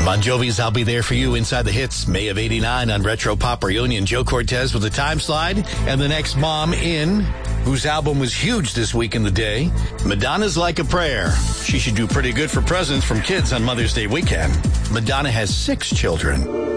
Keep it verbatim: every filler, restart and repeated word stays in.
Bon Jovi's I'll Be There For You inside the hits, May of eighty-nine on Retro Pop Reunion. Joe Cortez with the time slide. And the next mom in, whose album was huge this week in the day, Madonna's Like a Prayer. She should do pretty good for presents from kids on Mother's Day weekend. Madonna has six children.